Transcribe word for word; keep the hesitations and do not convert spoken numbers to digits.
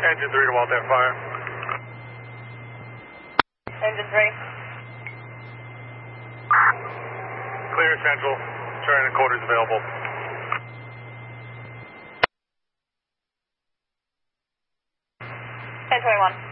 Engine three to Wildcat Fire. Engine three. Clear Central. Turn and quarters available. ten twenty-one.